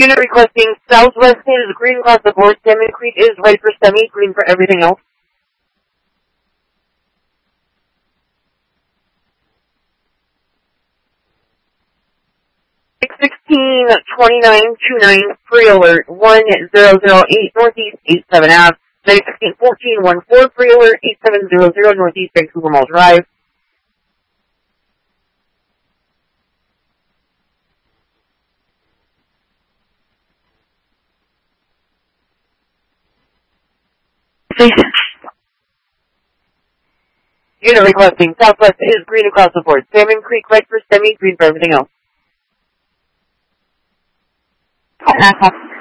Unit requesting southwest is green across the board. Salmon Creek is red for semi, green for everything else. Six 162929 free alert 1008 Northeast 87 Ave. 161414 free alert 8700 Northeast Vancouver Mall Drive. Unit requesting southwest is green across the board. Salmon Creek red for semi, green for everything else.